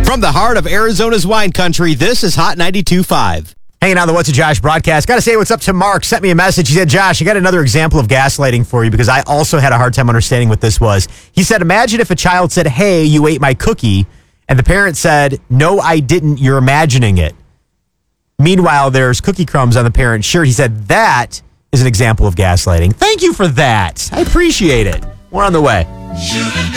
From the heart of Arizona's wine country, this is Hot 92.5. Hanging on the What's a Josh broadcast. Got to say what's up to Mark. Sent me a message. He said, Josh, I got another example of gaslighting for you because I also had a hard time understanding what this was. He said, imagine if a child said, hey, you ate my cookie, and the parent said, no, I didn't. You're imagining it. Meanwhile, there's cookie crumbs on the parent's shirt. He said, that is an example of gaslighting. Thank you for that. I appreciate it. We're on the way.